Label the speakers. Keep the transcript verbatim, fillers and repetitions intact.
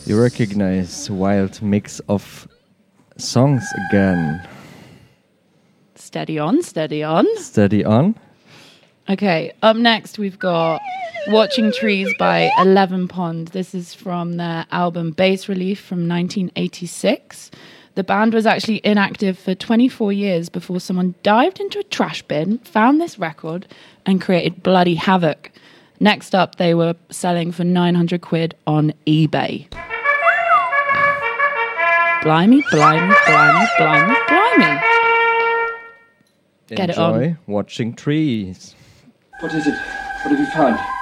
Speaker 1: You recognize wild mix of songs again.
Speaker 2: Steady on, steady on.
Speaker 1: Steady on.
Speaker 2: Okay, up next we've got Watching Trees by Eleven Pond. This is from their album Bas Relief from nineteen eighty-six. The band was actually inactive for twenty-four years before someone dived into a trash bin, found this record, and created bloody havoc. Next up, they were selling for nine hundred quid on eBay. Blimey, blimey, blimey, blimey, blimey. Get
Speaker 1: Enjoy
Speaker 2: it on.
Speaker 1: Watching Trees.
Speaker 3: What is it? What have you found?